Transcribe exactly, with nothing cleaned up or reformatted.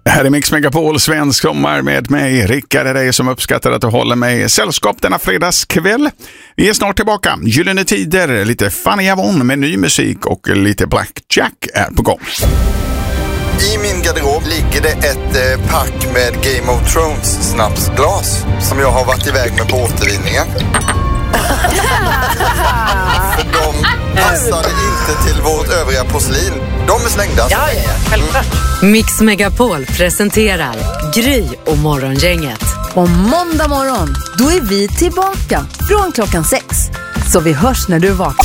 Här är Mix Megapol, svensk sommar med mig. Rickard är det som uppskattar att du håller mig sällskap denna fredagskväll. Vi är snart tillbaka. Gyllene tider, lite Fanny Avon med ny musik och lite Black Jack är på gång. I min garderob ligger det ett eh, pack med Game of Thrones snapsglas som jag har varit iväg med på återvinningen. För de passade inte till vårt övriga porslin. De är slängda. Ja, ja, ja. Självklart. Mix Megapol presenterar Gry och Morgongänget. Och måndag morgon, då är vi tillbaka från klockan sex. Så vi hörs när du vaknar.